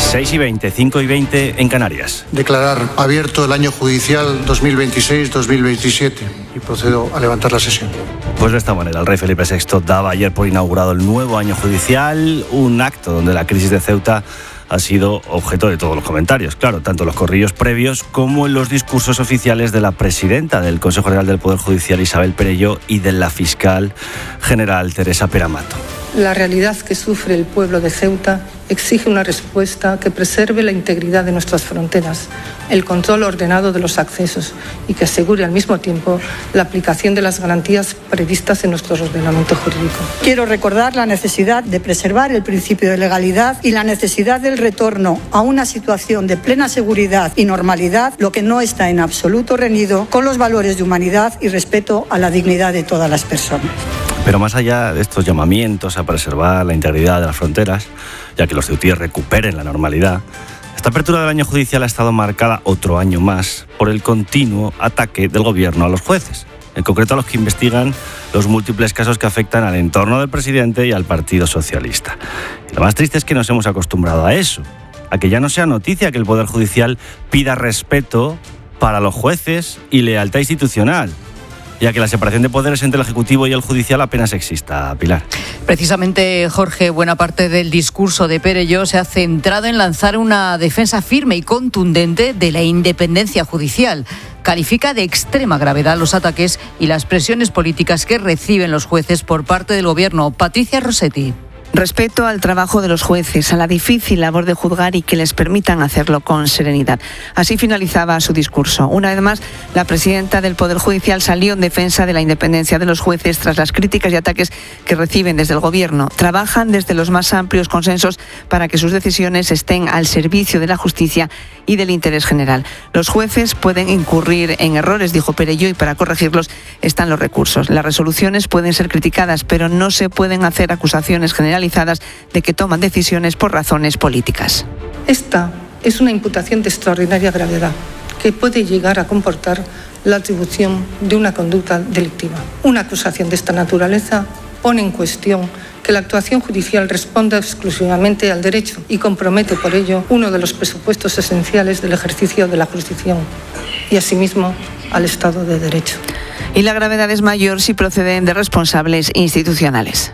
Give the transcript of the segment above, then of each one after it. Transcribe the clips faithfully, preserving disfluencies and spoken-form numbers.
seis y veinte, cinco y veinte en Canarias. Declarar abierto el año judicial dos mil veintiséis dos mil veintisiete y procedo a levantar la sesión. Pues de esta manera, el rey Felipe sexto daba ayer por inaugurado el nuevo año judicial, un acto donde la crisis de Ceuta ha sido objeto de todos los comentarios, claro, tanto en los corrillos previos como en los discursos oficiales de la presidenta del Consejo General del Poder Judicial, Isabel Perelló, y de la fiscal general, Teresa Peramato. La realidad que sufre el pueblo de Ceuta exige una respuesta que preserve la integridad de nuestras fronteras, el control ordenado de los accesos y que asegure al mismo tiempo la aplicación de las garantías previstas en nuestro ordenamiento jurídico. Quiero recordar la necesidad de preservar el principio de legalidad y la necesidad del retorno a una situación de plena seguridad y normalidad, lo que no está en absoluto reñido con los valores de humanidad y respeto a la dignidad de todas las personas. Pero más allá de estos llamamientos a preservar la integridad de las fronteras, ya que los ceutíes recuperen la normalidad, esta apertura del año judicial ha estado marcada otro año más por el continuo ataque del gobierno a los jueces, en concreto a los que investigan los múltiples casos que afectan al entorno del presidente y al Partido Socialista. Y lo más triste es que nos hemos acostumbrado a eso, a que ya no sea noticia que el Poder Judicial pida respeto para los jueces y lealtad institucional, ya que la separación de poderes entre el Ejecutivo y el Judicial apenas exista, Pilar. Precisamente, Jorge, buena parte del discurso de Perelló se ha centrado en lanzar una defensa firme y contundente de la independencia judicial. Califica de extrema gravedad los ataques y las presiones políticas que reciben los jueces por parte del Gobierno. Patricia Rossetti. Respeto al trabajo de los jueces, a la difícil labor de juzgar y que les permitan hacerlo con serenidad. Así finalizaba su discurso. Una vez más, la presidenta del Poder Judicial salió en defensa de la independencia de los jueces tras las críticas y ataques que reciben desde el Gobierno. Trabajan desde los más amplios consensos para que sus decisiones estén al servicio de la justicia y del interés general. Los jueces pueden incurrir en errores, dijo Perelló, y para corregirlos están los recursos. Las resoluciones pueden ser criticadas, pero no se pueden hacer acusaciones generales de que toman decisiones por razones políticas. Esta es una imputación de extraordinaria gravedad que puede llegar a comportar la atribución de una conducta delictiva. Una acusación de esta naturaleza pone en cuestión que la actuación judicial responda exclusivamente al derecho y compromete por ello uno de los presupuestos esenciales del ejercicio de la jurisdicción y asimismo al Estado de Derecho. Y la gravedad es mayor si proceden de responsables institucionales.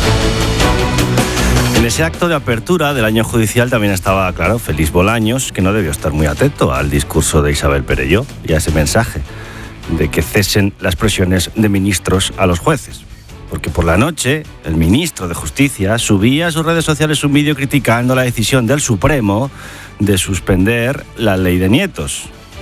En ese acto de apertura del año judicial también estaba, claro, Félix Bolaños, que no debió estar muy atento al discurso de Isabel Perelló y a ese mensaje de que cesen las presiones de ministros a los jueces. Porque por la noche el ministro de Justicia subía a sus redes sociales un vídeo criticando la decisión del Supremo de suspender la ley de nietos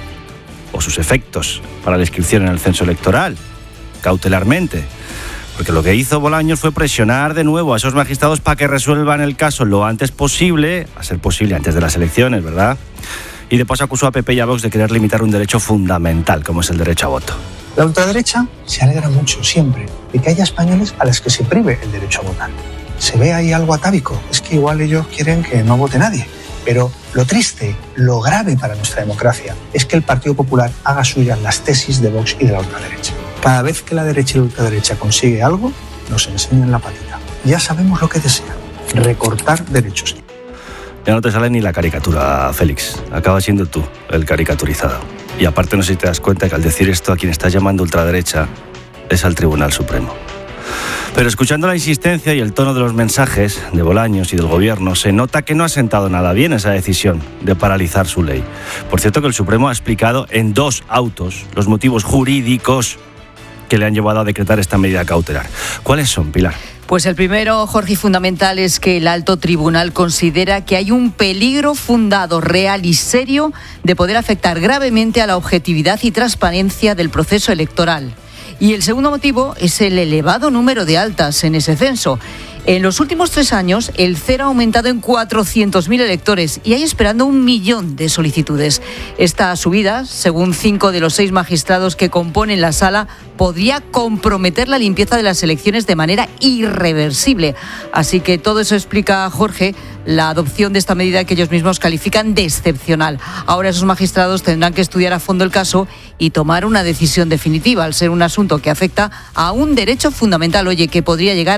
o sus efectos para la inscripción en el censo electoral, cautelarmente. Porque lo que hizo Bolaños fue presionar de nuevo a esos magistrados para que resuelvan el caso lo antes posible, a ser posible antes de las elecciones, ¿verdad? Y después acusó a P P y a Vox de querer limitar un derecho fundamental, como es el derecho a voto. La ultraderecha se alegra mucho, siempre, de que haya españoles a los que se prive el derecho a votar. Se ve ahí algo atávico, es que igual ellos quieren que no vote nadie. Pero lo triste, lo grave para nuestra democracia, es que el Partido Popular haga suyas las tesis de Vox y de la ultraderecha. Cada vez que la derecha y la ultraderecha consigue algo, nos enseñan la patita. Ya sabemos lo que desean, recortar derechos. Ya no te sale ni la caricatura, Félix. Acaba siendo tú el caricaturizado. Y aparte no sé si te das cuenta que al decir esto a quien estás llamando ultraderecha es al Tribunal Supremo. Pero escuchando la insistencia y el tono de los mensajes de Bolaños y del Gobierno, se nota que no ha sentado nada bien esa decisión de paralizar su ley. Por cierto, que el Supremo ha explicado en dos autos los motivos jurídicos que le han llevado a decretar esta medida cautelar. ¿Cuáles son, Pilar? Pues el primero, Jorge, y fundamental, es que el alto tribunal considera que hay un peligro fundado, real y serio de poder afectar gravemente a la objetividad y transparencia del proceso electoral. Y el segundo motivo es el elevado número de altas en ese censo. En los últimos tres años, el C E R ha aumentado en cuatrocientos mil electores y hay esperando un millón de solicitudes. Esta subida, según cinco de los seis magistrados que componen la sala, podría comprometer la limpieza de las elecciones de manera irreversible. Así que todo eso explica, Jorge, la adopción de esta medida que ellos mismos califican de excepcional. Ahora esos magistrados tendrán que estudiar a fondo el caso y tomar una decisión definitiva, al ser un asunto que afecta a un derecho fundamental, oye, que podría llegar